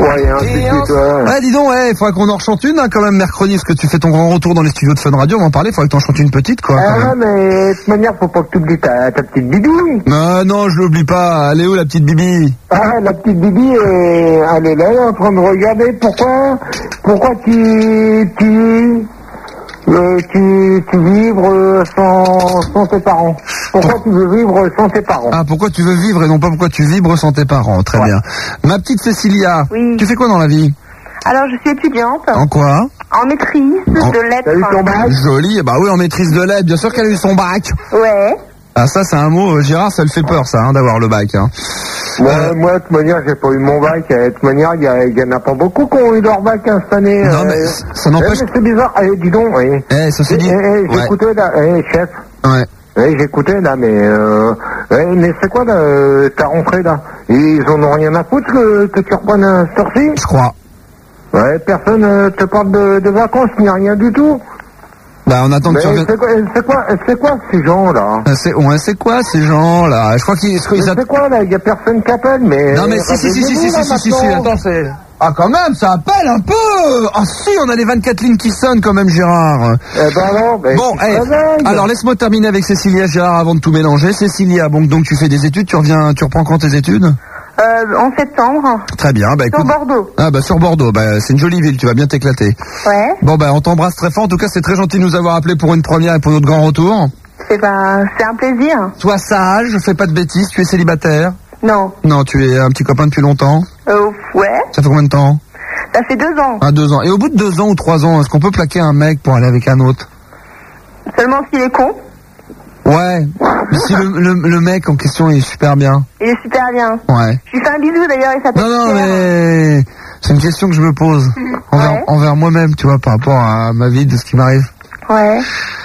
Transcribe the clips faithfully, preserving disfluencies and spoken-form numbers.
et ainsi de suite, ouais. Ouais, dis donc, ouais, il faudrait qu'on en rechante une, hein, quand même, mercredi, parce que tu fais ton grand retour dans les studios de Fun Radio, on va en parler, il faudrait que t'en chantes une petite, quoi. Ah, mais de toute manière, faut pas que tu oublies ta, ta petite Bibi. Ah, non, je l'oublie pas. Elle est où, la petite Bibi? Ah, la petite Bibi, elle, elle est là, elle est en train de regarder. Pourquoi, pourquoi tu, tu, euh, tu, tu vibres sans, sans tes parents? Pourquoi tu veux vivre sans tes parents? Ah, pourquoi tu veux vivre et non pas pourquoi tu vibres sans tes parents. Très ouais. bien. Ma petite Cécilia, oui. tu fais quoi dans la vie? Alors, je suis étudiante. En quoi? En maîtrise en... de lettres. T'as eu ton bac? Joli, bah oui, en maîtrise de lettres, bien sûr qu'elle a eu son bac. Ouais. Ah, ça, c'est un mot, euh, Gérard, ça le fait peur, ça, hein, d'avoir le bac. Hein. Moi, euh... moi, de toute manière, j'ai pas eu mon bac. De toute manière, il y, y en a pas beaucoup qui ont eu leur bac hein, cette année. Non, euh... mais ça n'empêche... Eh, mais c'est bizarre. Eh, dis donc, eh. Eh, ça s'est dit... Eh, eh, j'écoutais, ouais. là, eh, chef. Ouais. Eh, j'écoutais, là, mais... Euh... Eh, mais c'est quoi, là, ta rentrée, là? Ils en ont rien à foutre que, que tu reprennes un sortie? Je crois. Ouais, personne euh, te parle de, de vacances, ni rien du tout. Bah, on attend que mais tu reviennes... C'est quoi, c'est quoi, c'est quoi ces gens-là? C'est, ouais, c'est quoi ces gens-là? Je crois qu'ils... C'est quoi, là? Il y a personne qui appelle, mais... Non, mais si, si, si, si, si, si, si, si, si, attends, c'est... Ah, quand même, ça appelle un peu! Ah, si, on a les vingt-quatre lignes qui sonnent quand même, Gérard. Eh ben non, ben... Bon, hey, alors laisse-moi terminer avec Cécilia, Gérard, avant de tout mélanger. Cécilia, bon, donc tu fais des études, tu reviens, tu reprends quand tes études? Euh, en septembre. Très bien, bah écoute. Sur Bordeaux. Ah bah sur Bordeaux, bah c'est une jolie ville, tu vas bien t'éclater. Ouais. Bon bah on t'embrasse très fort, en tout cas c'est très gentil de nous avoir appelé pour une première et pour notre grand retour. C'est ben, c'est un plaisir. Sois sage, fais pas de bêtises, tu es célibataire? Non. Non, tu es un petit copain depuis longtemps? Euh, ouais. Ça fait combien de temps? Ça fait deux ans. Ah, deux ans. Et au bout de deux ans ou trois ans, est-ce qu'on peut plaquer un mec pour aller avec un autre? Seulement s'il est con. Ouais, mais si le, le, le mec en question est super bien. Il est super bien. Ouais. Je lui fais un bisou d'ailleurs, il s'appelle Non, non, Pierre. mais c'est une question que je me pose envers, ouais. envers moi-même, tu vois, par rapport à ma vie, de ce qui m'arrive. Ouais.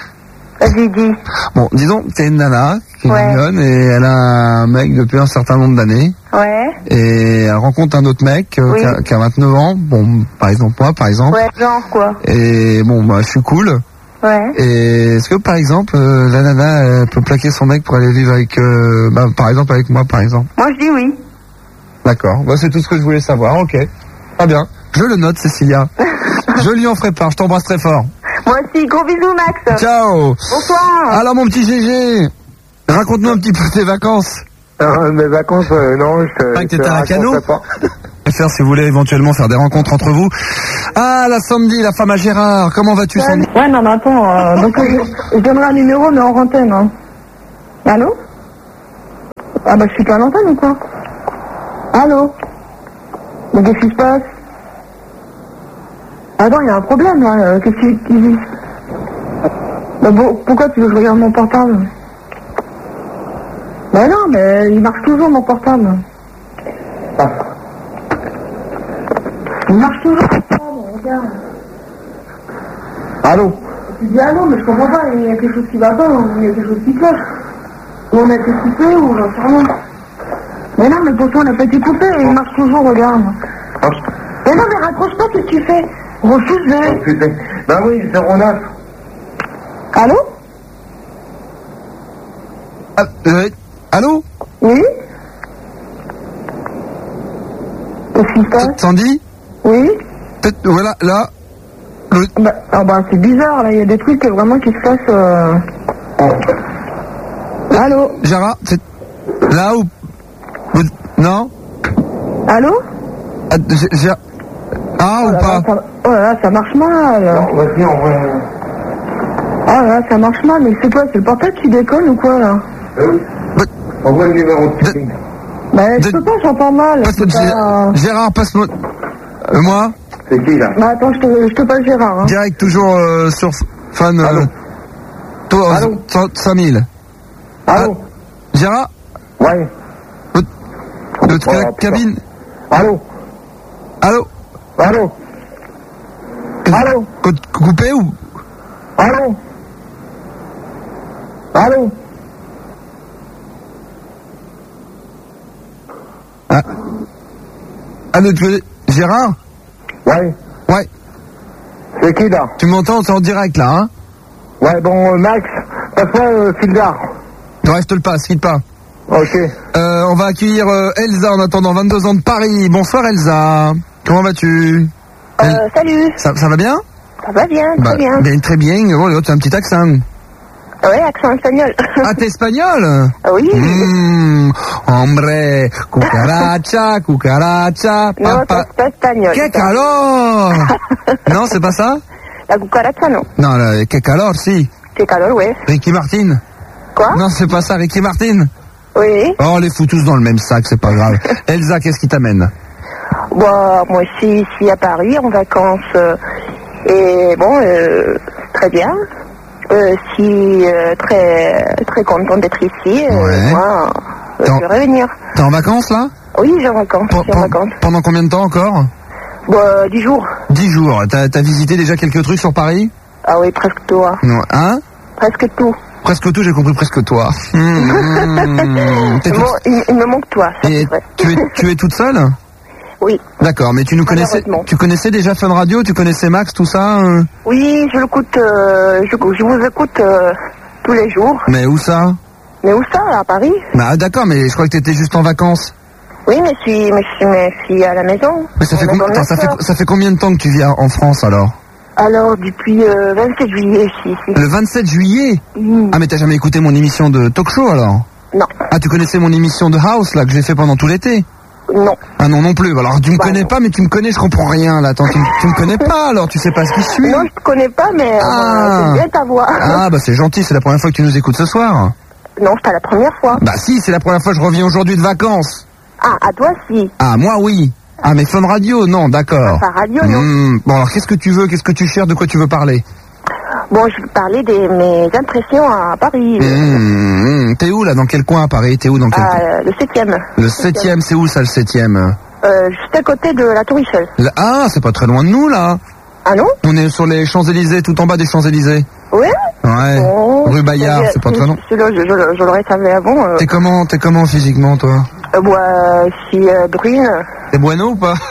Vas-y, dis. Bon, disons que t'es une nana qui est ouais. mignonne et elle a un mec depuis un certain nombre d'années. Ouais. Et elle rencontre un autre mec euh, oui. qui, a, qui a vingt-neuf ans, bon, par exemple moi, par exemple. Ouais, genre quoi. Et bon, bah, je suis cool. Ouais. Et est-ce que par exemple euh, la nana elle peut plaquer son mec pour aller vivre avec euh, bah, par exemple avec moi par exemple? Moi je dis oui. D'accord, bah, c'est tout ce que je voulais savoir, ok. Très bien. Je le note Cécilia. Je lui en ferai part, je t'embrasse très fort. Moi aussi, gros bisous Max. Ciao. Bonsoir. Alors mon petit Gégé, raconte-nous un petit peu tes vacances. Euh, mes vacances, euh, non, je te. Ah, que t'étais à un canot pas. Faire si vous voulez éventuellement faire des rencontres entre vous. Ah, la Sandy, la femme à Gérard, comment vas-tu ouais, Sandy? Ouais, non, mais attends, euh, donc je, je donnerai un numéro, mais en antenne. Hein. Allô? Ah bah je suis pas à l'antenne ou quoi? Allô? Mais qu'est-ce qui se passe? Attends, il y a un problème là, euh, qu'est-ce qui qui dit? Bah, bon, pourquoi tu veux que je regarde mon portable? Bah non, mais il marche toujours mon portable. Ah. Il marche toujours, regarde. Allô? Tu dis allô, mais je comprends pas, il y a quelque chose qui va pas, ou il y a quelque chose qui cloche. Ou on a été coupé, ou j'en sais rien. Mais non, mais pourtant on n'a pas été coupé, et il marche toujours, regarde. Oh. Mais non, mais raccroche pas, qu'est-ce que tu fais? Refuse-le. Oh, putain. Ben oui, zéro neuf. Allô? Ah, euh, allô? Oui? Qu'est-ce qui se passe? Sandy? Oui? Peut-être, voilà, là. Le... Bah, ah bah c'est bizarre, là, il y a des trucs vraiment qui se passent... Euh... Allô? Gérard, c'est... Là où... Non? Allô? Ah, j'ai... ah oh ou là pas là, ça... Oh là là, ça marche mal. Non, vas-y, on va... Oh là là, ça marche mal, mais c'est quoi? C'est le portable qui déconne ou quoi, là? Oui. But... Envoie le numéro de Kevin. Bah, je de... peux pas, j'entends mal. Passe-moi... pas... Gérard, passe-moi... Euh, moi? C'est qui, là? Bah, attends, je te, je te passe Gérard, hein. Direct, toujours euh, sur fan... Euh... Allô? Toi, Allô? cinq mille. Allô? Ah, Gérard? Ouais. De oh, la cabine? Allô? Allô? Allô? Allô? Coupé ou? Allô? Allô? Ah. Ah, mais tu veux... Gérard? Ouais. Ouais. C'est qui, là? Tu m'entends? C'est en direct, là, hein? Ouais, bon, euh, Max, passe-moi euh, Sildar. Ouais, je te le passe, quitte pas. Ok. Euh, on va accueillir euh, Elsa en attendant, vingt-deux ans de Paris. Bonsoir, Elsa. Comment vas-tu? Euh, salut. Ça, ça va bien? Ça va bien, bah, très bien. bien. Très bien. Oh, tu as un petit accent. Ouais, accent espagnol. Ah, t'es espagnol? Oui. Mmh, hombre, cucaracha, cucaracha, Non, papa. c'est pas espagnol. Que calor! Non, c'est pas ça? La cucaracha, non. Non, le que calor, si. C'est calor, ouais. Ricky Martin? Quoi? Non, c'est pas ça, Ricky Martin? Oui. Oh, on les fout tous dans le même sac, c'est pas grave. Elsa, qu'est-ce qui t'amène? Bon, moi aussi, ici à Paris, en vacances. Euh, et bon, euh, très bien. Euh, si euh, très très contente d'être ici. Euh, Ouais. Moi, euh, T'en- je vais revenir. T'es en vacances, là? Oui, j'ai en vacances. Pe- J'ai en pe- vacances. Pendant combien de temps encore? Bon, euh, dix jours. Dix jours. T'as t'as visité déjà quelques trucs sur Paris? Ah oui, presque tout. Hein. Non. Hein? Presque tout. Presque tout, j'ai compris presque toi. Mmh, mmh. T'es toute- Bon, il, il me manque toi, ça Et c'est vrai. tu es, tu es toute seule? Oui. D'accord, mais tu nous connaissais, Malheureusement. tu connaissais déjà Fun Radio, tu connaissais Max, tout ça euh Oui, je l'écoute, euh, je, je vous écoute euh, tous les jours. Mais où ça? Mais où ça, à Paris? Bah d'accord, mais je crois que t'étais juste en vacances. Oui, mais je suis, mais je suis, mais je suis à la maison. Mais ça On fait, est com- dans le attends, ça, fait, Nord. ça fait combien de temps que tu vis en France alors? Alors, depuis euh, vingt-sept juillet, je suis ici. Le vingt-sept juillet? Mmh. Ah mais t'as jamais écouté mon émission de talk show alors? Non, Ah tu connaissais mon émission de house là que j'ai fait pendant tout l'été? non. Ah non non plus, alors tu me Bah, connais non. pas mais tu me connais, je comprends rien là, attends, tu, me- tu me connais pas alors, tu sais pas ce qui suit? Non, je te connais pas, mais euh, Ah. j'aime bien ta voix. Ah bah c'est gentil, c'est la première fois que tu nous écoutes ce soir. Non, c'est pas la première fois. Bah si, c'est la première fois que je reviens aujourd'hui de vacances. Ah, à toi, si. Ah moi oui. Ah mais Fun Radio, non, d'accord. Enfin, radio, non. Hmm, Bon alors qu'est-ce que tu veux, qu'est-ce que tu cherches, de quoi tu veux parler? Bon, je vais parler de mes impressions à Paris. Hmm, hmm, T'es où là, dans quel coin à Paris? T'es où dans quel coin? Ah, le septième. Le septième, c'est où ça le septième? Euh, juste à côté de la Tour Eiffel. Là- Ah, c'est pas très loin de nous là. Ah non? On est sur les Champs-Élysées, tout en bas des Champs-Élysées. Ouais? Ouais. Oh, Rue Bayard, je- c'est pas très long. je- Je, je, je l'aurais savé avant. Euh, T'es comment, t'es comment physiquement toi? euh, bon, euh, je suis euh, brune. T'es bueno ou pas?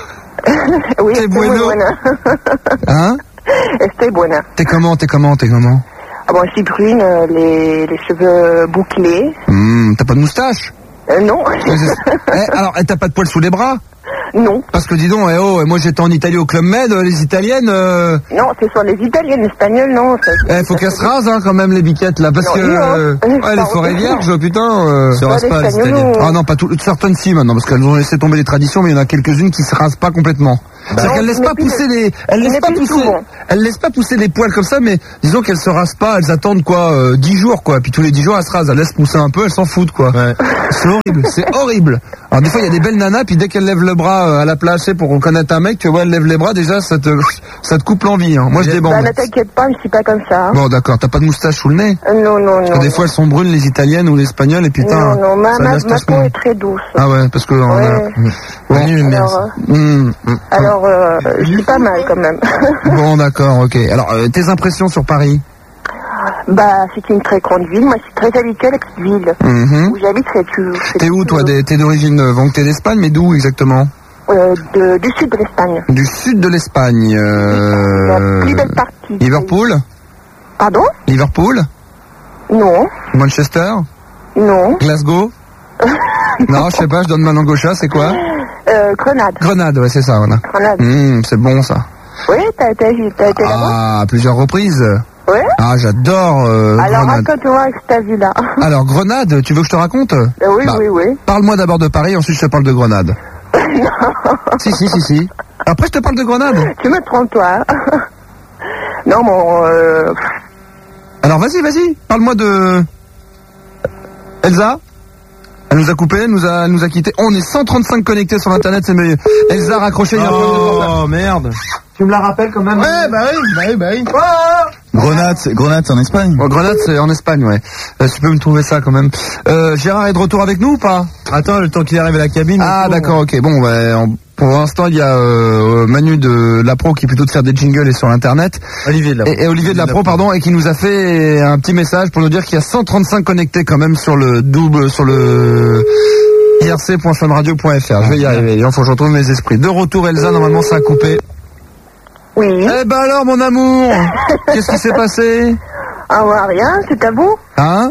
Oui, T'es estoy bueno. muy buena. Hein? Estoy buena. T'es comment, t'es comment, t'es comment? Ah bon, je suis brune, euh, les, les cheveux bouclés. Hmm, T'as pas de moustache? Euh, non. Eh, alors, eh, t'as pas de poils sous les bras? Non. Parce que dis donc, eh oh, moi j'étais en Italie au Club Med, les Italiennes, euh, Non, c'est sur les italiennes, espagnoles, non. ça- eh, faut ça- qu'elles se rasent hein, quand même les biquettes là, parce Non, que non, euh, hein. ouais, les Pardon. forêts vierges, putain, euh, Se rasent les pas les Espagnols, Italiens. non. ah non, pas toutes, certaines si maintenant, parce qu'elles ont laissé tomber les traditions, mais il y en a quelques-unes qui se rasent pas complètement. C'est-à-dire Non, qu'elles laissent mais pas puis pousser le- les, elles mais laissent pas puis pousser, souvent. elles laissent pas pousser les poils comme ça, mais disons qu'elles se rasent pas, elles attendent quoi, euh, dix jours quoi, puis tous les dix jours elles se rasent, elles laissent pousser un peu, elles s'en foutent quoi. Ouais. C'est horrible, c'est horrible. Alors des fois il y a des belles nanas, puis dès qu'elles lèvent le bras euh, à la plage, c'est pour reconnaître un mec, tu vois, elles lèvent les bras, déjà ça te, ça te coupe l'envie. Hein. Moi je Bah, débande. ne t'inquiète pas, je suis pas comme ça. hein. Bon d'accord, t'as pas de moustache sous le nez? Euh, Non, non, non. Parce que des non. fois elles sont brunes les italiennes ou les espagnoles et putain. Non, non, ma, ça ma, laisse ma vachement. peau est très douce. Ah ouais, parce que on a- Ouais. Bon, Manu aime bien Alors, ça. euh, hum, hum. alors euh, je suis pas mal quand même. Bon d'accord, ok. Alors euh, tes impressions sur Paris? Bah, c'est une très grande ville. Moi, je suis très habituée à la petite ville. Mhm. Où j'habite, c'est plus... c'est T'es où plus, toi? euh, des- T'es d'origine, euh, donc t'es d'Espagne, mais d'où exactement? euh, de, Du sud de l'Espagne. Du sud de l'Espagne. euh, La plus belle partie. Liverpool? Pardon? Liverpool? Non, Manchester? non. Glasgow? Non, je sais pas, je donne ma langue au chat, c'est quoi? Euh, Grenade. Grenade, ouais, c'est ça, voilà. Grenade. Hum, c'est bon ça. Oui, t'as été, t'as été là-bas? Ah, à plusieurs reprises. Ouais. Ah, j'adore euh, Alors, Grenade. raconte-moi ce que t'as vu là. Alors, Grenade, tu veux que je te raconte? Euh, oui, Bah, oui, oui. Parle-moi d'abord de Paris, ensuite je te parle de Grenade. Si, si, si, si. Après, je te parle de Grenade. Tu me trompes, toi. hein. Non, mon... Euh... Alors, vas-y, vas-y, parle-moi de... Elsa? Elle nous a coupé, elle nous a, elle nous a quitté. On est cent trente-cinq connectés sur Internet, c'est mieux. Elsa a raccroché, il y a un problème de portable. Oh merde. Tu me la rappelles quand même? Ouais, bah oui, bah oui, bah oui. Oh Grenade, c'est- Grenade, c'est en Espagne. Bon, Grenade, c'est en Espagne, ouais. Euh, tu peux me trouver ça quand même. Euh, Gérard est de retour avec nous ou pas? Attends, le temps qu'il arrive à la cabine. Ah, il faut- d'accord, ok. Bon, bah, en- pour l'instant, il y a euh, Manu de la Pro qui est plutôt de faire des jingles et sur Internet. Olivier de la Pro. Et, et Olivier de la Pro, pardon, et qui nous a fait un petit message pour nous dire qu'il y a cent trente-cinq connectés quand même sur le double, sur le i r c point fun radio point f r. Je vais y arriver. Il faut que je retrouve mes esprits. De retour, Elsa, normalement, ça a coupé. Oui. Eh ben alors, mon amour, qu'est-ce qui s'est passé? Ah, ouais, rien, c'est à vous? Hein?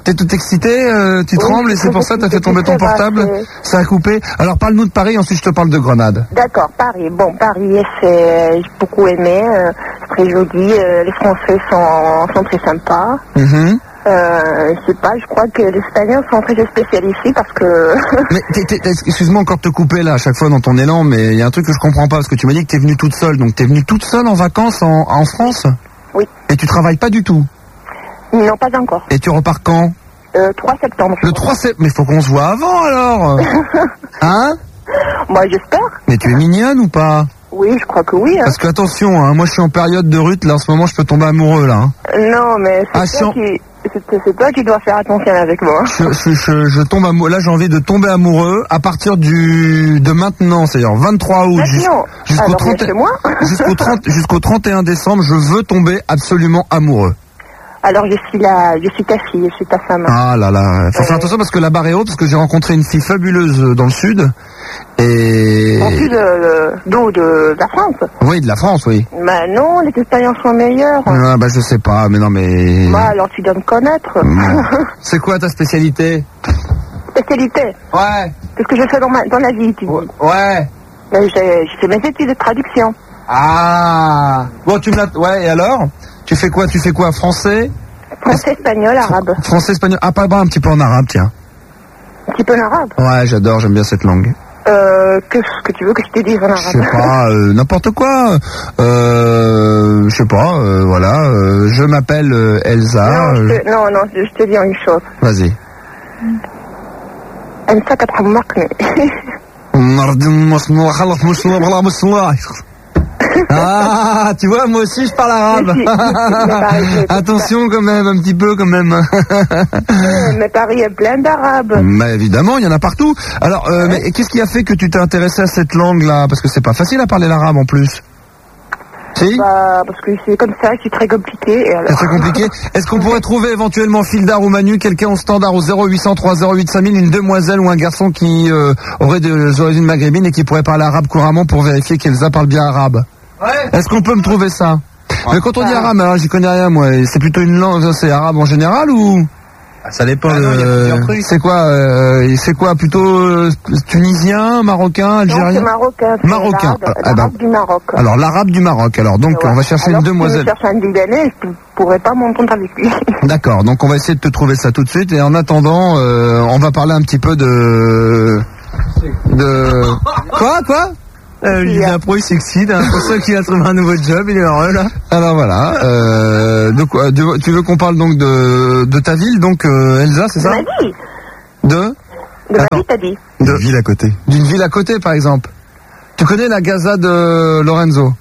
T'es tout excité, euh, tu Oui, trembles et je c'est pour ça que t'as fait tomber ton sais pas, portable. c'est- Ça a coupé. Alors parle-nous de Paris, ensuite je te parle de Grenade. D'accord, Paris. Bon, Paris, c'est j'ai beaucoup aimé. euh, c'est très joli. euh, les Français sont, sont très sympas. Mhm. Euh, je sais pas, je crois que les Espagnols sont très spéciaux ici parce que... Mais t'es- t'es- excuse-moi encore de te couper là à chaque fois dans ton élan, mais il y a un truc que je comprends pas parce que tu m'as dit que t'es venue toute seule, donc t'es venue toute seule en vacances en, en France. Oui. Et tu travailles pas du tout. Non, pas encore. Et tu repars quand? Euh, trois septembre. je Le crois. trois septembre. Mais faut qu'on se voit avant alors. Hein? Moi, j'espère. Mais tu es mignonne ou pas? Oui, je crois que oui. Hein. Parce que attention, hein, moi je suis en période de rut, là en ce moment je peux tomber amoureux là. Hein. Non, mais c'est Ah, toi, sans- qui... c'est- c'est toi qui dois faire attention avec moi. Je, je, je, je tombe amoureux, là j'ai envie de tomber amoureux à partir du de maintenant, c'est-à-dire vingt-trois août jus- Maintenant, jusqu'au alors trente chez moi. jusqu'au trente jusqu'au trente et un décembre, je veux tomber absolument amoureux. Alors je suis la, je suis ta fille, je suis ta femme. Ah là là, faut Ouais. faire attention parce que la barre est haute, parce que j'ai rencontré une fille fabuleuse dans le sud. Et En plus de, d'où de, de la France. oui, de la France, oui. Mais non, les Espagnols sont meilleurs. Ah, bah je sais pas, mais non mais Bah, alors tu dois me connaître. Bon. C'est quoi ta spécialité? Spécialité. Ouais. Qu'est-ce que je fais dans, ma, dans la vie, tu dis. Ouais. Ben, j'ai, j'ai fait mes études de traduction. Ah. Bon, tu me l'as. Ouais. Et alors? Tu fais quoi? Tu fais quoi? Français? Français, espagnol, arabe. Français, espagnol. Ah, pas, pas un petit peu en arabe, tiens. Un petit peu en arabe. Ouais, j'adore, j'aime bien cette langue. Euh, qu'est-ce que tu veux que je te dise en Je sais arabe? pas, euh, n'importe quoi. Euh, je sais pas, euh, voilà. euh, je m'appelle euh, Elsa. Non, je euh, te, non, non, je je te dis une chose. Vas-y. أنت كتحمقني. Ah, tu vois, moi aussi je parle arabe. Mais si, mais pareil, mais tout Attention quand même, un petit peu quand même. Mais Paris est plein d'arabes. Mais évidemment, il y en a partout. Alors, euh, mais qu'est-ce qui a fait que tu t'es intéressé à cette langue-là? Parce que c'est pas facile à parler l'arabe en plus. Si? Bah, parce que c'est comme ça, c'est très compliqué. Et alors... C'est très compliqué. Est-ce qu'on pourrait trouver éventuellement Fildar ou Manu, quelqu'un au standard au zéro huit cent trois zéro huit cinq mille, une demoiselle ou un garçon qui euh, aurait des origines maghrébines et qui pourrait parler arabe couramment pour vérifier qu'Elsa parle bien arabe? Ouais. Est-ce qu'on peut me trouver ça? Mais quand on dit arabe, alors j'y connais rien moi, c'est plutôt une langue, c'est arabe en général ou? Ça dépend Ah de... non, il y a plusieurs trucs. C'est quoi euh, C'est quoi plutôt euh, tunisien, marocain, Non, c'est algérien? marocain. c'est Marocain. l'arabe, Ah, l'arabe bah. du Maroc. Alors l'arabe du Maroc. Alors donc Ouais. on va chercher Alors, une si demoiselle. je cherche un Libanais, je ne pourrais pas m'entendre avec lui. D'accord. Donc on va essayer de te trouver ça tout de suite. Et en attendant, euh, on va parler un petit peu de de quoi quoi Euh, il a pro, il s'excite, hein, pour ça qu'il a trouvé un nouveau job, il est heureux là. Alors voilà. Euh, de quoi de- Tu veux qu'on parle donc de de ta ville, donc euh, Elsa, c'est De ça? ma vie. De De ma Attends. vie, t'as dit. de ville à côté. d'une ville à côté, par exemple. Tu connais la Gaza de Lorenzo?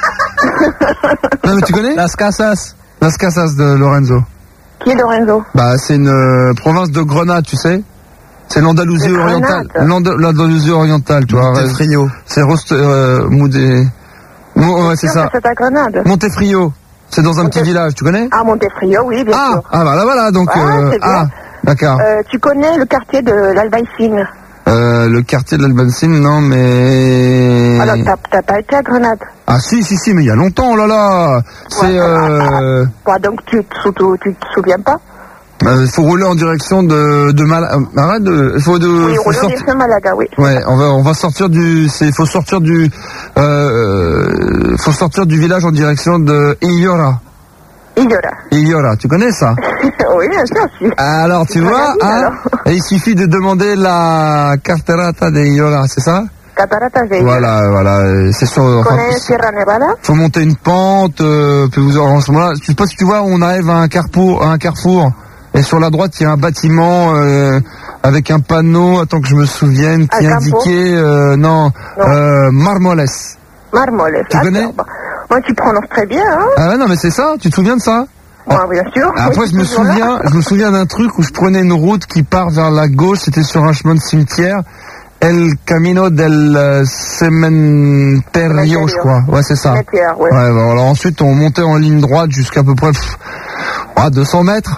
Non mais tu connais? Las Casas. Las Casas de Lorenzo. Qui est Lorenzo? Bah c'est une euh, province de Grenade, tu sais. C'est l'Andalousie De orientale. Grenade. L'And- L'Andalousie orientale, tu vois. Montefrio. C'est Rost, euh, Moudé. Mo- ouais, c'est Sûr ça. que c'est à Grenade. Montefrio. C'est dans un Monte- petit village, tu connais? Ah, Montefrio, oui, bien Ah, sûr. ah voilà, voilà, donc Ah, euh, c'est bien. ah, d'accord. Euh, tu connais le quartier de l'Albaïcine? Euh, le quartier de l'Albancine, non, mais. Alors, t'as, t'as pas été à Grenade? Ah si, si, si, mais il y a longtemps, oh là là. C'est Ouais, euh, Bah, donc, tu te, sou- tu te souviens pas? euh, faut rouler en direction de de Mal. euh, Arrête de. Faut de. Oui, faut Roland sortir- de Malaga, oui. Ouais, on va on va sortir du. C'est faut sortir du. Euh, faut sortir du village en direction de Illora. Illora. Illora, tu connais ça? Oui, bien sûr, si. Alors tu C'est vois, pas la ville, hein, alors. et il suffit de demander la carterata de Illora, c'est ça? Catarata de Illora. Voilà, voilà, euh, c'est sur. Tu enfin, connais Sierra Nevada? faut monter une pente, euh, puis vous en ce moment-là, je sais pas si tu vois, on arrive à un carrefour, à un carrefour, et sur la droite il y a un bâtiment euh, avec un panneau, attends que je me souvienne, qui Un indiquait, euh, non, Non. Euh, Marmoles. Marmoles. Tu Ah, connais tiens, bah, moi, tu prononces très bien, hein? Ah ouais, non mais c'est ça, tu te souviens de ça? Moi, bien sûr. Après Oui, je me toujours là. souviens, je me souviens d'un truc où je prenais une route qui part vers la gauche, c'était sur un chemin de cimetière, El Camino del euh, Cementerio, je crois. Ouais, c'est ça. Cimetière, ouais. Ouais, bah, alors ensuite on montait en ligne droite jusqu'à peu près pff, ah, deux cents mètres.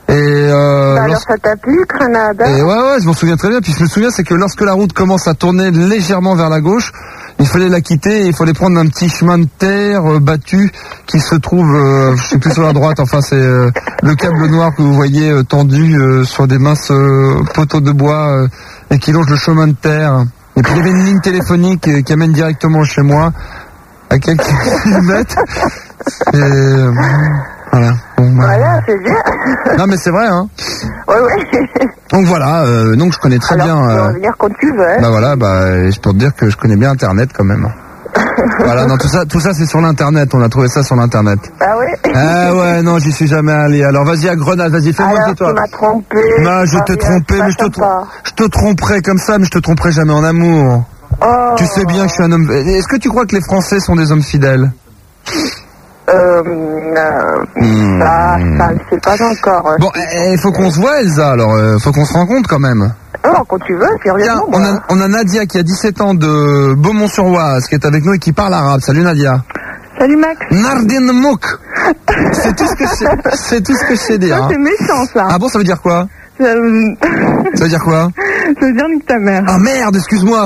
Et euh, Bah, alors lorsque- ça t'a plu, Grenada? et ouais, ouais, je m'en souviens très bien. Puis je me souviens, c'est que lorsque la route commence à tourner légèrement vers la gauche, il fallait la quitter et il fallait prendre un petit chemin de terre euh, battu qui se trouve, euh, je sais plus sur la droite, enfin c'est euh, le câble noir que vous voyez euh, tendu euh, sur des minces euh, poteaux de bois euh, et qui longe le chemin de terre. Et puis il y avait une ligne téléphonique euh, qui amène directement chez moi à quelques kilomètres. Et euh, voilà. Bon, bah, Voilà, c'est bien. non mais c'est vrai, hein. Ouais, ouais. Donc voilà, euh, donc je connais très Alors, bien. tu peux euh, revenir quand tu veux. Hein. Bah voilà, bah je peux te dire que je connais bien Internet quand même. Voilà, non tout ça, tout ça c'est sur l'internet. On a trouvé ça sur l'internet. Ah ouais. Ah ouais, non, j'y suis jamais allé. Alors vas-y à Grenade, vas-y, fais-moi Alors, un tu toi. m'as trompé. Non, je Ah, te bien, trompais, c'est mais je te, pas trom- sympa. je te tromperai comme ça, mais je te tromperai jamais en amour. Oh. Tu sais bien que je suis un homme. Est-ce que tu crois que les Français sont des hommes fidèles? Euh, euh, Hmm. ça, ça, c'est pas encore. Bon, il faut qu'on se voit, Elsa. Alors, euh, faut qu'on se rencontre quand même. Oh, quand tu veux, Tiens, sérieusement. on moi. a, on a Nadia qui a dix-sept ans de Beaumont-sur-Oise, qui est avec nous et qui parle arabe. Salut Nadia. Salut Max. Nardin Mouk. C'est tout ce que je sais, c'est tout ce que je sais dire. Ça, hein. c'est méchant, ça. Ah bon, ça veut dire quoi? Ça, euh, Ça veut dire quoi? ça veut dire nique ta mère. Ah merde, excuse-moi.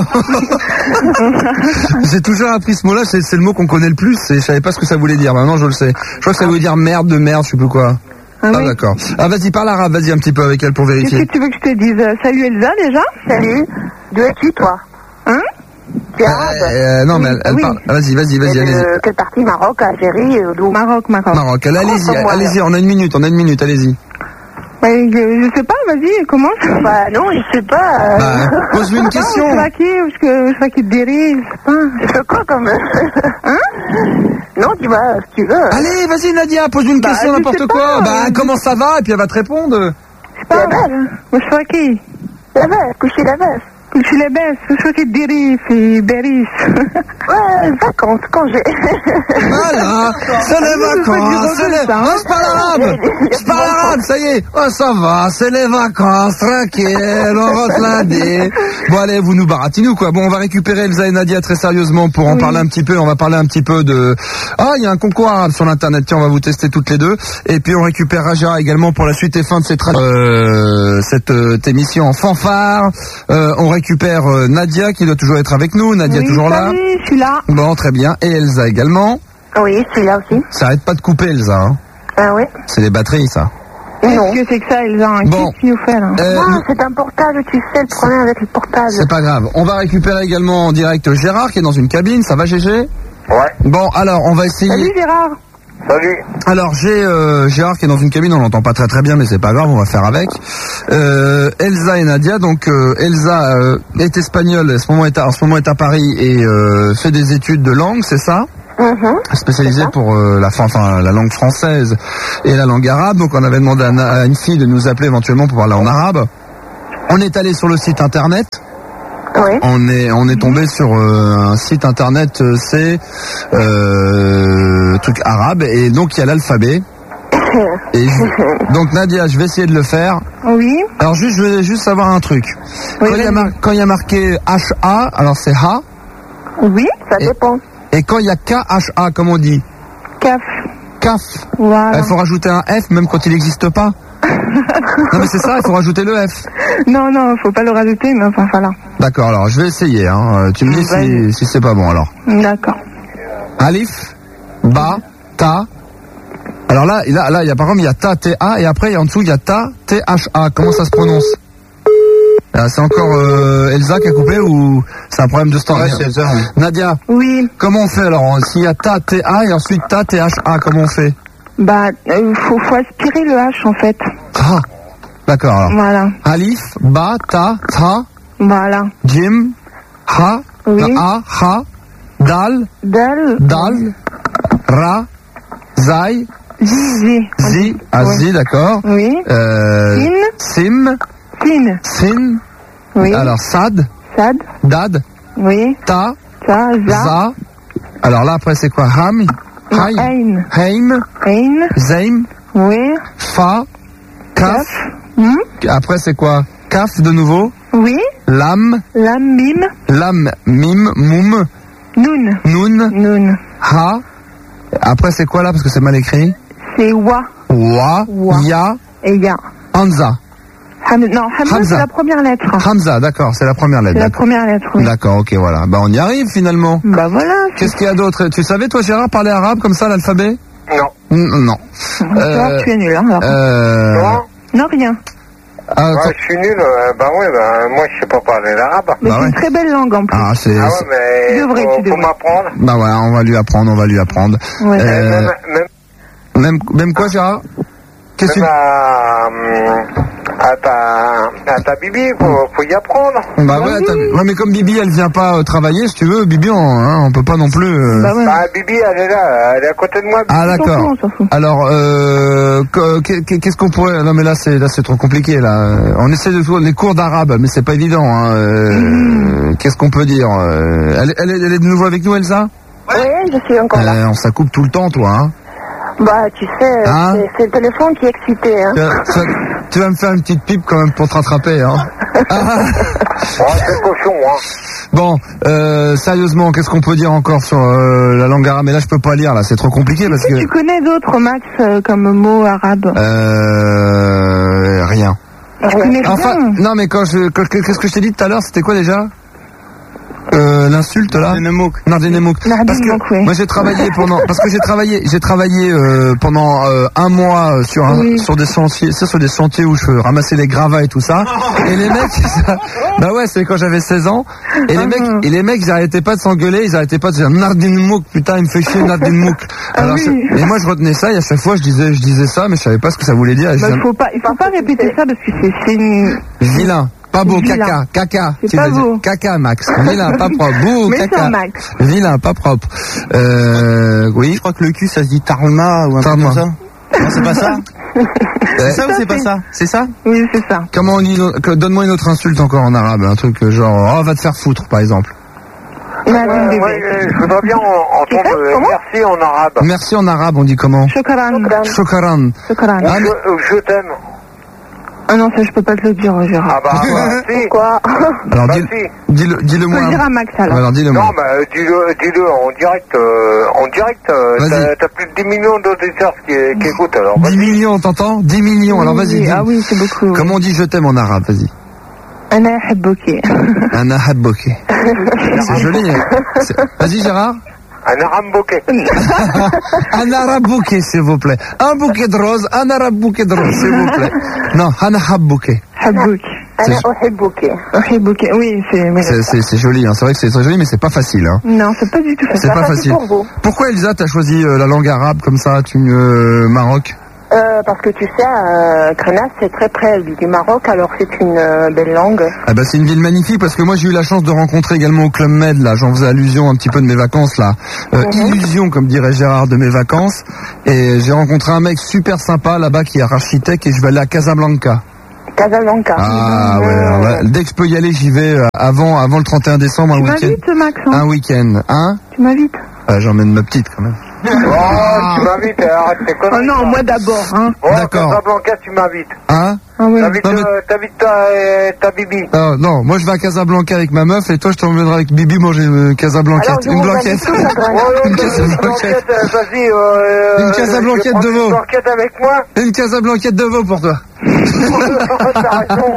J'ai toujours appris ce mot-là, c'est, c'est le mot qu'on connaît le plus et je savais pas ce que ça voulait dire. Maintenant, je le sais. Je crois que ça veut dire merde de merde, je sais plus quoi. Ah, Ah oui. d'accord. Ah vas-y, parle arabe, vas-y un petit peu avec elle pour Qu'est-ce vérifier. que tu veux que je te dise? Euh, Salut Elsa, déjà. Salut. D'où es-tu, toi? Hein? Tu es arabe? Euh, non mais elle, elle Oui. parle. Vas-y, vas-y, vas-y, Et allez-y. de quelle partie? Maroc, Algérie, euh, d'où? Maroc, Maroc. Maroc, allez, allez-y, Raconte-moi, allez-y, on a une minute, on a une minute, allez-y. Ouais, je, je sais pas, vas-y, commence. Bah non, je sais pas. euh, Bah, pose-lui une question. Je sais qui, je sais qui te dérive, je sais pas. C'est quoi comme... Hein? Non, tu vas, si tu veux. Allez, vas-y Nadia, pose une Bah, question, je n'importe sais quoi. pas, Bah euh, comment ça va? Et puis elle va te répondre. Je sais pas. La belle. Je sais qui. La belle, coucher la belle. Je suis les baisse, je sais qui te dérive, et Béris. Ouais, vacances, congé. Voilà, c'est les vacances, c'est les... ça, hein. Oh, je parle arabe, je parle arabe, ça y est. Oh, ça va, c'est les vacances, tranquille, on rentre lundi. Bon, allez, vous nous baratinez ou quoi? Bon, on va récupérer Elsa et Nadia très sérieusement pour en Oui. parler un petit peu. On va parler un petit peu de... Ah, il y a un concours arabe sur l'internet, tiens, on va vous tester toutes les deux. Et puis on récupère Raja également pour la suite et fin de cette, ra- euh, cette euh, émission en fanfare. Euh, on récupère euh, Nadia qui doit toujours être avec nous. Nadia Oui, toujours là. salut, je suis là. Bon, très bien. Et Elsa également. Oui, celui-là aussi. Ça arrête pas de couper, Elsa. Hein. Ah oui. C'est les batteries, ça. Non. Qu'est-ce que c'est que ça, Elsa? hein? Bon. Qu'est-ce qu'il nous fait, là? Euh, Ah, nous- c'est un portable, tu sais, le problème avec le portable. c'est pas grave. On va récupérer également en direct Gérard qui est dans une cabine. Ça va, Gégé? Ouais. Bon, alors, on va essayer. Salut Gérard. Salut. Alors, j'ai euh, Gérard qui est dans une cabine. On l'entend pas très très bien, mais c'est pas grave. On va faire avec. Euh, Elsa et Nadia. Donc, euh, Elsa euh, est espagnole. À ce moment est à, en ce moment est à Paris et euh, fait des études de langue, c'est ça? Mhm. Spécialisée pour euh, la, enfin, la langue française et la langue arabe. Donc on avait demandé à, Na- à une fille de nous appeler éventuellement pour parler en arabe. On est allé sur le site internet. Oui. On est on est tombé sur euh, un site internet, euh, c'est euh, truc arabe et donc il y a l'alphabet. Et je- donc Nadia, je vais essayer de le faire. Oui. Alors juste je vais juste savoir un truc. Oui, Quand il y a vas-y. mar- quand il y a marqué H A, alors c'est Ha. Oui. Ça Et- dépend. Et quand il y a K H A, comme on dit, Caf. Caf. Voilà. Il faut rajouter un F même quand il n'existe pas. Non mais c'est ça, il faut rajouter le F. Non, non, faut pas le rajouter, mais enfin, voilà. D'accord, alors je vais essayer. Hein. Euh, Tu me dis si, Vas-y. si c'est pas bon alors. D'accord. Alif, Ba, Ta. Alors là, là, là, il y a par exemple il y a Ta, T, A et après il y a en dessous il y a Ta, T, H, A. Comment ça se prononce? Ah, c'est encore euh, Elsa qui a coupé ou c'est un problème de stand? Ouais, c'est Elsa, oui. Nadia, Oui. comment on fait alors? S'il y a Ta, T, A et ensuite Ta, T, H, A, comment on fait? Bah, euh, faut, faut aspirer le H, en fait. Ah, d'accord alors. Voilà. Alif, Ba, Ta, Ta, Voilà. Jim, Ha, Oui. A, Ha, Dal, Dal. Dal, Ra, Zai, Zi. Zi, ah, Ouais. Zi, d'accord. Oui. Euh, Sin. Sim, Sin. Sin, Oui. alors Sad, Sad. Dad, Oui. Ta, Ça. Za. Za. Alors là après c'est quoi? Ham, Non, Hay, Ein. Heim, Ein. Zaim, Oui. Fa, Kaf. Hmm. Après c'est quoi? Kaf de nouveau. Oui. Lam, Lam. Mim. Lam, Mim, Moum, Nun. Nun, Nun. Ha. Après c'est quoi là parce que c'est mal écrit? C'est Wa. Wa, Wa. Ya, Et Ya. Hamza. Ham- non, Hamza, Hamza. c'est la première lettre. Hamza, d'accord, c'est la première lettre. C'est la D'accord. première lettre, oui. D'accord, ok, voilà. Bah on y arrive finalement. Bah voilà. Qu'est-ce qu'il y a d'autre? Tu savais toi Gérard parler arabe comme ça l'alphabet? Non. N- Non. Euh, tu es nul, hein, alors. Euh... Non. Non, rien. Ah, Ouais, je suis nul. euh, bah ouais, bah moi je sais pas parler l'arabe. Mais Bah c'est ouais. une très belle langue en plus. ah, c'est... Ah c'est- ouais, mais Tu devrais, faut, tu faut devrais. m'apprendre. Bah voilà, on va lui apprendre, on va lui apprendre. Ouais. Euh, Même, même, même, même quoi Gérard? Qu'est-ce que même à, hum, à ta, à ta bibi, faut, faut y apprendre. Bah ouais, t'as- ouais, mais comme Bibi elle vient pas euh, travailler, si tu veux, Bibi on, hein, on peut pas non plus. euh, Bah ouais. Bah bibi, elle est là, elle est à côté de moi. Ah On s'en d'accord. fout, on s'en fout. Alors euh, que- que- qu'est-ce qu'on pourrait Non mais là c'est là c'est trop compliqué là. On essaie de trouver les cours d'arabe, mais c'est pas évident. Hein. Euh, Mm. Qu'est-ce qu'on peut dire Euh, elle, est- elle, est, elle est de nouveau avec nous, Elsa? Oui, je suis encore là. Euh, On s'accoupe tout le temps, toi. Hein. Bah, tu sais, Hein c'est- c'est le téléphone qui est excité. Hein. Tu, vas, tu vas- tu vas me faire une petite pipe quand même pour te rattraper. Hein. Ah. Oh, c'est cochon, hein. Bon, euh, sérieusement, qu'est-ce qu'on peut dire encore sur euh, la langue arabe? Mais là, je peux pas lire, là, c'est trop compliqué parce Est-ce que que tu connais d'autres, Max, euh, comme mots arabes? euh, rien. Tu connais rien. Enfin, non, mais quand je, quand- qu'est-ce que je t'ai dit tout à l'heure? C'était quoi déjà? Euh, l'insulte là? Nardinemouk. Parce Nardinemouk, que oui. moi j'ai travaillé pendant, parce que j'ai travaillé, j'ai travaillé euh, pendant euh, un mois sur un, Oui. sur des sentiers, c'est sur des sentiers où je ramassais les gravats et tout ça. Et les mecs, ça- bah ouais, c'est quand j'avais seize ans. Et les mecs, et les mecs, ils arrêtaient pas de s'engueuler, ils arrêtaient pas de dire Nardinemouk, putain, il me fait chier Nardinemouk. Ah Alors, oui. je- et moi je retenais ça et à chaque fois je disais, je disais ça, mais je savais pas ce que ça voulait dire. Et je Bah, disais, il faut pas, il faut pas répéter ça parce que c'est, c'est une... Vilain. Pas beau, Vilain. caca, caca. C'est Tu pas vas dire beau. caca, Max. Vilain, pas propre. Bouh, Mais ça, caca. Max. Vilain, pas propre. Euh, oui. Je crois que le cul, ça se dit tarma ou un truc Tarma. comme ça. Non, c'est pas ça. C'est ça ou c'est pas ça? C'est ça? Oui, c'est ça. Comment on dit, que- donne-moi une autre insulte encore en arabe. Un truc euh, genre, oh, va te faire foutre, par exemple. Nadine Ouais, bébé. ouais, euh, je voudrais bien en- entendre sais, euh, comment merci en arabe. Merci en arabe, on dit comment? Shukran. Shukran. Shukran. Ah, mais- Je, je t'aime. Ah non, ça, je peux pas te le dire, Gérard. Ah bah, bah si. Pourquoi? Alors, Bah dis, si. dis-le, dis-le Je peux moi. le dire à Max, alors. Alors, dis-le Non, moi. bah euh, dis-le, dis-le en direct. Euh, en direct, euh, Vas-y. t'as, t'as plus de dix millions d'auditeurs qui, qui écoutent. Alors, dix vas-y. millions, t'entends? dix millions, alors vas-y. Oui, dis. ah oui, c'est beaucoup. Comment on dit je t'aime en arabe? Vas-y. Ana habboki. Ana habboke. C'est joli. hein. C'est- Vas-y, Gérard. Un arabe bokeh. Un arabe bouquet, s'il vous plaît. Un bouquet de roses, un arabe bouquet de roses, s'il vous plaît. Non, un arabe bouquet. Habbouk. Ana uhibbuki. Uhibbuki. Oui, c'est... mais- C'est, c'est, c'est joli, hein. C'est vrai que c'est très joli, mais c'est pas facile, hein. Non, c'est pas du tout C'est ça. pas facile. pour vous. Pourquoi, Elsa, t'as choisi euh, la langue arabe comme ça, tu, euh, Maroc? Euh, parce que tu sais, euh, Grenache, c'est très près du Maroc, alors c'est une euh, belle langue. Ah bah c'est une ville magnifique parce que moi j'ai eu la chance de rencontrer également au Club Med, là, j'en faisais allusion un petit peu de mes vacances là, euh, illusion comme dirait Gérard de mes vacances, et j'ai rencontré un mec super sympa là-bas qui est architecte et je vais aller à Casablanca. Casablanca. Ah ouais, alors là, dès que je peux y aller j'y vais euh, avant avant le trente et un décembre, un Tu week-end. m'invites, Max, hein? Un week-end, hein? Tu m'invites? Ah, j'emmène ma petite quand même. Oh, tu m'invites, arrête tes Oh conneries. non, toi. moi d'abord, hein? Oh, D'accord. Casablanca, tu m'invites. Hein? Ah oui. T'invites, Non, mais- euh, t'invites ta, euh, ta bibi. Ah, non, moi je vais à Casablanca avec ma meuf et toi je t'emmènerai avec Bibi manger une Casablanquette. Alors, je Une vous blanquette. invite tous à Grenache. Oh, Une une Casablanquette. Casablanquette, euh, vas-y. Euh, Une euh, Casablanquette je vais prendre de veau. Une blanquette avec moi. Une Casablanquette de veau pour toi. T'as raison.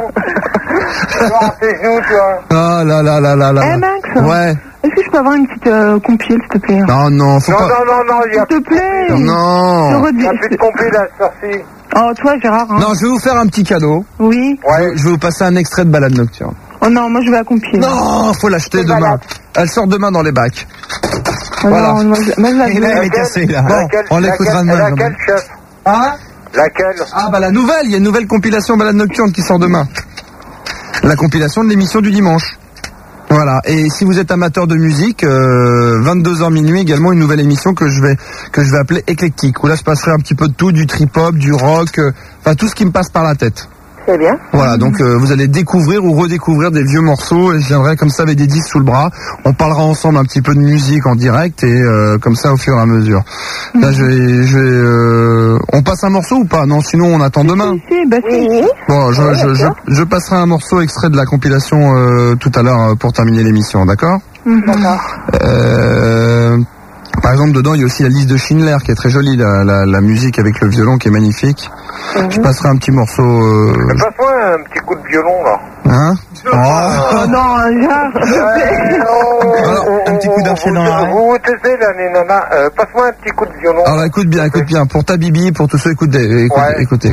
Oh, tes genoux, tu vois. Ah là là là là là. Eh, Max? Ouais. Est-ce que je peux avoir une petite euh, compile, s'il te plaît? Non, non, faut Non, pas. non, non, non, il y a S'il te plaît. Je Non. redis- il y a plus de compil à cette heure-ci. Oh, toi, Gérard, hein? Non, je vais vous faire un petit cadeau. Oui. Ouais. Je vais vous passer un extrait de balade nocturne. Oh non, moi je vais à compile. Non, faut l'acheter demain. balade. Elle sort demain dans les bacs. Oh voilà. non, moi je, moi, je la Et là, veux. elle est cassée, là. Bon, Laquelle- on l'écoutera laquelle- demain. Laquelle, chef? Hein? Laquelle? Ah bah la nouvelle, il y a une nouvelle compilation balade nocturne qui sort demain. La compilation de l'émission du dimanche. Voilà. Et si vous êtes amateur de musique, euh, vingt-deux heures minuit également une nouvelle émission que je vais que je vais appeler éclectique. Où là je passerai un petit peu de tout, du trip-hop, du rock, euh, enfin tout ce qui me passe par la tête. C'est bien. Voilà, donc euh, vous allez découvrir ou redécouvrir des vieux morceaux et je viendrai comme ça avec des disques sous le bras. On parlera ensemble un petit peu de musique en direct et euh, comme ça au fur et à mesure. Là, je vais, je vais, euh, on passe un morceau ou pas? Non, sinon on attend demain. Si, si, bah si. Oui. Bon, je, Oui, je, je, d'accord. je passerai un morceau extrait de la compilation euh, tout à l'heure euh, pour terminer l'émission, d'accord? Mhm. D'accord. euh, Par exemple, exemple, dedans, il y a aussi la liste de Schindler qui est très jolie, la, la, la musique avec le violon qui est magnifique. Mm-hmm. Je passerai un petit morceau... Euh... Passe-moi un petit coup de violon, là. Hein? Oh, oh non, un gars. Alors, un petit coup d'archet dans la... Vous vous taisez, là, les nanas. Euh, passe-moi un petit coup de violon. Alors, écoute bien, écoute bien. Pour ta Bibi, pour tous ceux, écoute, écoute, ouais. écoutez.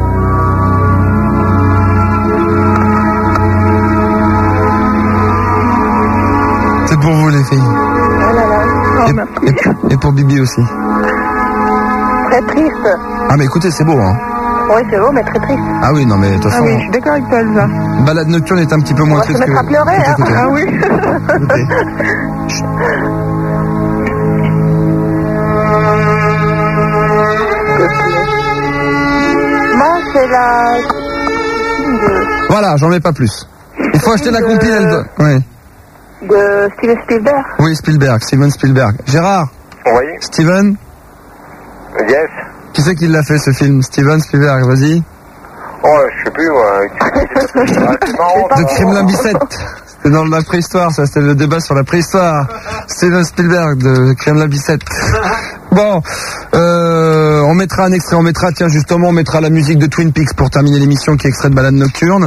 C'est pour vous, les filles. Oh là là. Oh, et, merci. et, et pour Bibi aussi. Très triste. Ah, mais écoutez, c'est beau, hein. Oui, c'est beau, mais très triste. Ah oui, non, mais de toute façon... Ah oui, je suis d'accord avec toi, Elsa. Balade nocturne est un petit peu moins On va se triste que... mettre à pleurer, hein. Écoutez, Ah oui. écoutez. Moi, c'est la... De... Voilà, j'en mets pas plus. Il faut acheter la De- compile, elle... Oui. de Steven Spielberg. Oui, Spielberg, Steven Spielberg. Gérard, Oui. Steven, Yes. qui c'est qui l'a fait ce film? Steven Spielberg, vas-y. Oh, je sais plus, moi. Ah, c'est marrant. De Kremlin Bicêtre. C'était dans la préhistoire, ça, c'était le débat sur la préhistoire. Steven Spielberg de Kremlin Bicêtre. Bon, euh, on mettra un extrait, on mettra, tiens, justement, on mettra la musique de Twin Peaks pour terminer l'émission qui est extrait de Balade Nocturne.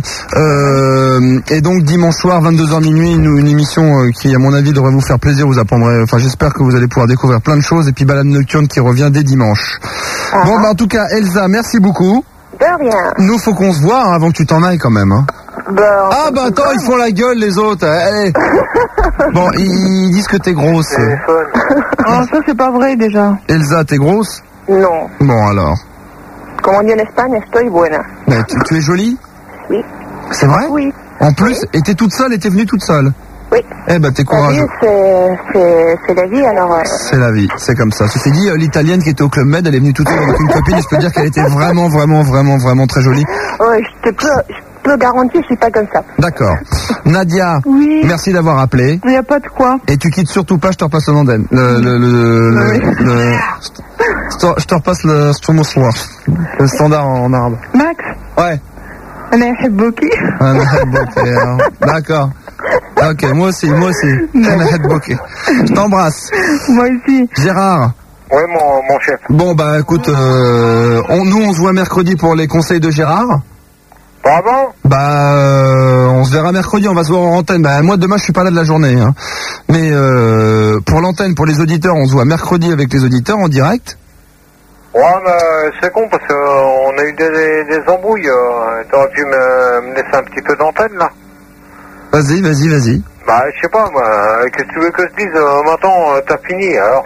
Euh, et donc, dimanche soir, vingt-deux heures minuit, une, une émission euh, qui, à mon avis, devrait vous faire plaisir, vous apprendrez, enfin, j'espère que vous allez pouvoir découvrir plein de choses, et puis Balade Nocturne qui revient dès dimanche. Ah. Bon, bah, en tout cas, Elsa, merci beaucoup. De rien. Nous, faut qu'on se voit hein, avant que tu t'en ailles quand même. Hein. Ben, Ah bah attends, ils font la gueule les autres. Allez. Bon, ils disent que t'es grosse. Téléphone. Oh, ça, c'est pas vrai, déjà. Elsa, t'es grosse? Non. Bon alors. Como on dit en Espagne, estoy buena. Mais tu, tu es jolie? Oui. C'est vrai? Oui. En plus, et t'es toute seule et t'es venue toute seule? Oui. Eh ben t'es La vie, courageuse. c'est, c'est, c'est la vie, alors... euh, C'est la vie, c'est comme ça. Ceci dit, euh, l'italienne qui était au Club Med, elle est venue toute seule avec une copine. Je peux dire qu'elle était vraiment, vraiment, vraiment, vraiment très jolie. ouais, je te peux, je peux garantir, je suis pas comme ça. D'accord. Nadia, Oui. merci d'avoir appelé. Il n'y a pas de quoi. Et tu quittes surtout pas, je te repasse le l'antenne. Le, le, le, le, Oui. le- je, te, je te repasse le Stromoussoir. Le standard en arabe. Max, Ouais. on a Hebboki. Ah, ok, alors. D'accord. Ok, moi aussi, moi aussi. Ok. Je t'embrasse. Moi aussi. Gérard. Oui, mon, mon chef. Bon bah écoute, euh, on, nous on se voit mercredi pour les conseils de Gérard. Pardon? Bah euh, on se verra mercredi, on va se voir en antenne. Bah moi demain je suis pas là de la journée. Hein. Mais euh, pour l'antenne, pour les auditeurs, on se voit mercredi avec les auditeurs en direct. Ouais, mais c'est con parce qu'on a eu des, des embrouilles. Euh, T'aurais pu me, me laisser un petit peu d'antenne là? Vas-y, vas-y, vas-y. Bah, je sais pas, moi. Qu'est-ce que tu veux que je dise? euh, Maintenant, euh, t'as fini alors.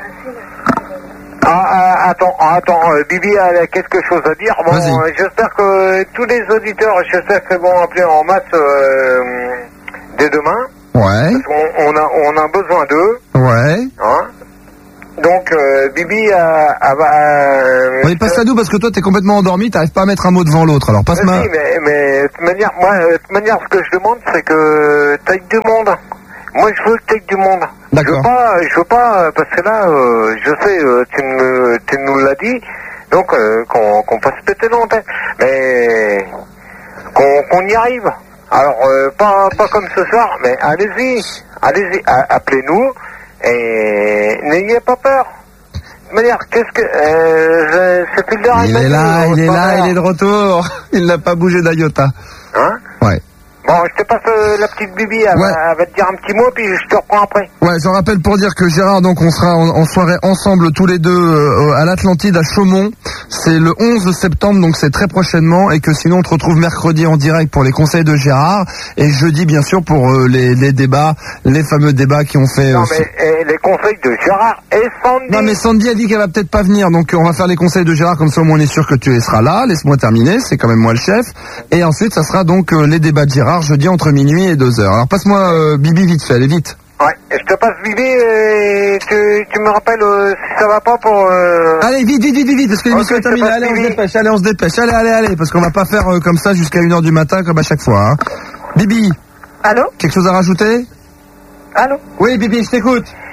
Ah, ah, attends, ah, attends, euh, Bibi a quelque chose à dire. Bon, Vas-y. euh, j'espère que tous les auditeurs, j'espère qu'ils vont appeler en masse euh, dès demain. Ouais, Parce qu'on on a, on a besoin d'eux. ouais. Hein. Donc, euh, Bibi a... a, a- On est passe à nous parce que toi t'es complètement endormi, t'arrives pas à mettre un mot devant l'autre. Alors passe ma... Vas-y, mais, mais de toute manière, moi, euh, de toute manière, ce que je demande, c'est que t'ailles du monde. Moi, je veux que t'ailles du monde. Je D'accord. veux pas, je veux pas, parce que là, euh, je sais, euh, tu, me, tu nous l'as dit, donc euh, qu'on qu'on fasse péter l'antenne, mais qu'on qu'on y arrive. Alors, euh, pas, pas comme ce soir, mais allez-y, allez-y, a- appelez-nous et n'ayez pas peur. De toute manière, qu'est-ce que... Euh, je- c'est plus de Il est là, il est là, il est de retour. Il n'a pas bougé d'Iota. Hein? Ouais. Bon, je te passe euh, la petite Bibi, elle, Ouais. va, elle va te dire un petit mot, puis je te reprends après. Ouais, j'en rappelle pour dire que Gérard, donc on sera en, en soirée ensemble tous les deux euh, à l'Atlantide à Chaumont. C'est le onze septembre, donc c'est très prochainement, et que sinon on te retrouve mercredi en direct pour les conseils de Gérard, et jeudi bien sûr pour euh, les, les débats, les fameux débats qui ont fait... Non, euh, mais eh, les conseils de Gérard et Sandy. Non mais Sandy a dit qu'elle va peut-être pas venir, donc on va faire les conseils de Gérard, comme ça au moins on est sûr que tu seras là. Laisse-moi terminer, c'est quand même moi le chef. Et ensuite ça sera donc euh, les débats de Gérard jeudi entre minuit et deux heures. Alors passe-moi euh, Bibi vite fait, allez vite. Ouais, je te passe Bibi et tu, tu me rappelles euh, si ça va pas pour... Euh... Allez vite, vite, vite, vite, vite, parce que l'émission Ok, est terminée. c'est Allez, on se parti. dépêche, allez, on se dépêche. Allez, allez, allez, parce qu'on va pas faire euh, comme ça jusqu'à une heure du matin comme à chaque fois. Hein. Bibi, Allô? quelque chose à rajouter? Allô? Oui, Bibi, je t'écoute.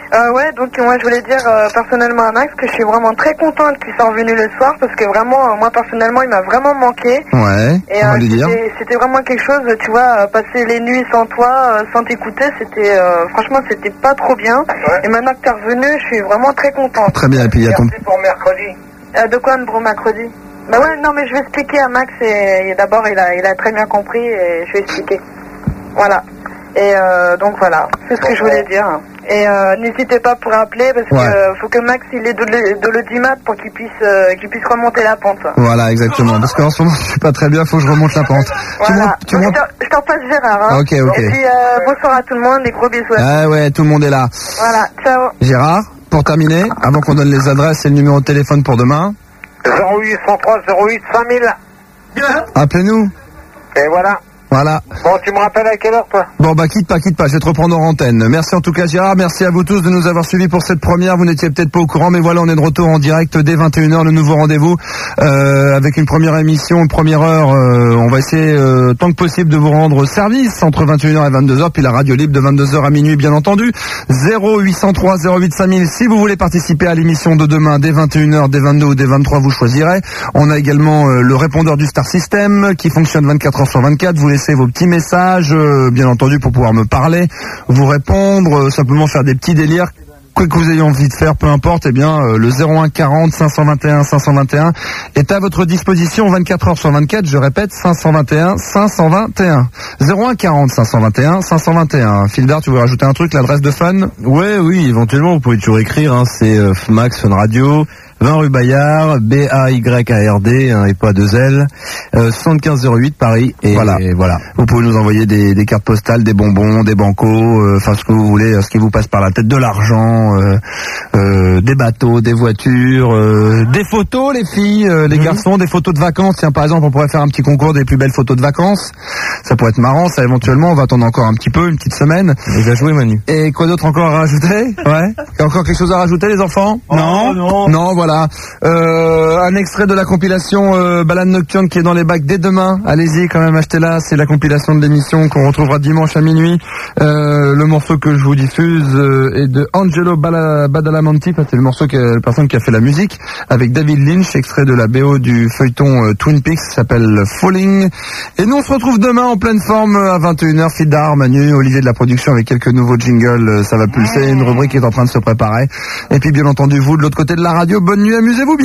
Euh, ouais, donc moi je voulais dire euh, personnellement à Max que je suis vraiment très contente qu'il soit revenu le soir parce que vraiment, euh, moi personnellement, il m'a vraiment manqué. Ouais, Et on va euh, lui dire. c'était, c'était vraiment quelque chose, tu vois, euh, passer les nuits sans toi, euh, sans t'écouter, c'était, euh, franchement, c'était pas trop bien. Ouais. Et maintenant que t'es revenu, je suis vraiment très contente. Très bien, et puis il y a ton... Merci pour mercredi. Euh, de quoi pour mercredi? Bah ouais, non mais je vais expliquer à Max et, et d'abord il a, il a très bien compris et je vais expliquer. Voilà. Et euh, donc voilà, c'est ce que je voulais dire. Et euh, n'hésitez pas pour appeler parce Ouais. que euh, faut que Max il ait de, l'e- de l'audimat pour qu'il puisse euh, qu'il puisse remonter la pente. Voilà, exactement. Parce qu'en ce moment, je suis pas très bien, faut que je remonte la pente. Tu Voilà. montes, tu Donc, montes... je t'en- je t'en passe Gérard. Hein. Ok, ok. Et puis euh, bonsoir à tout le monde, des gros bisous. Ah ouais, tout le monde est là. Voilà, ciao. Gérard, pour terminer, avant qu'on donne les adresses et le numéro de téléphone pour demain, zéro huit cent trois zéro huit cinq mille. appelez-nous. Et voilà. Voilà. Bon, tu me rappelles à quelle heure, toi? Bon bah quitte pas, quitte pas, je vais te reprendre en antenne. Merci en tout cas Gérard, merci à vous tous de nous avoir suivis pour cette première. Vous n'étiez peut-être pas au courant, mais voilà, on est de retour en direct dès vingt et une heures, le nouveau rendez-vous euh, avec une première émission, une première heure. Euh, on va essayer euh, tant que possible de vous rendre service entre vingt et une heures et vingt-deux heures, puis la radio libre de vingt-deux heures à minuit bien entendu. zéro huit cent trois zéro huit cinq mille si vous voulez participer à l'émission de demain dès vingt et une heures, dès vingt-deux ou dès vingt-trois, vous choisirez. On a également euh, le répondeur du Star System qui fonctionne vingt-quatre heures sur vingt-quatre. Vous laissez vos petits messages, euh, bien entendu, pour pouvoir me parler, vous répondre, euh, simplement faire des petits délires. Quoi que vous ayez envie de faire, peu importe, eh bien, euh, le zéro un quarante cinq cent vingt et un cinq cent vingt et un est à votre disposition vingt-quatre heures sur vingt-quatre, je répète, cinq cent vingt et un cinq cent vingt et un. zéro un quarante cinq cent vingt et un cinq cent vingt et un. Fildar, tu veux rajouter un truc, l'adresse de Fun? Ouais, oui, éventuellement, vous pouvez toujours écrire, hein, c'est euh, Max Fun Radio, vingt rue Bayard, B A Y A R D, hein, et pas deux L, euh, soixante-quinze zéro huit Paris, et Voilà. et voilà. Vous pouvez nous envoyer des, des cartes postales, des bonbons, des bancos, euh, enfin ce que vous voulez, euh, ce qui vous passe par la tête, de l'argent, euh, euh, des bateaux, des voitures, euh, des photos les filles, euh, les garçons, des photos de vacances. Tiens, par exemple, on pourrait faire un petit concours des plus belles photos de vacances. Ça pourrait être marrant, ça éventuellement. On va attendre encore un petit peu, une petite semaine. Il va jouer Manu. Et quoi d'autre encore à rajouter? Ouais. Il y a encore quelque chose à rajouter, les enfants? Non, non. Non, voilà. Euh, un extrait de la compilation euh, Balade Nocturne qui est dans les bacs dès demain. Allez-y, quand même, achetez-la. C'est la compilation de l'émission qu'on retrouvera dimanche à minuit. Euh, le morceau que je vous diffuse euh, est de Angelo Bala- Badalamenti. Enfin, c'est le morceau que la personne qui a fait la musique avec David Lynch, extrait de la B O du feuilleton euh, Twin Peaks, s'appelle Falling. Et nous, on se retrouve demain en pleine forme à vingt et une heures. Fildar, Manu, Olivier de la production avec quelques nouveaux jingles. Euh, Ça va pulser. Une rubrique est en train de se préparer. Et puis, bien entendu, vous, de l'autre côté de la radio, bonne nuit, amusez-vous bien.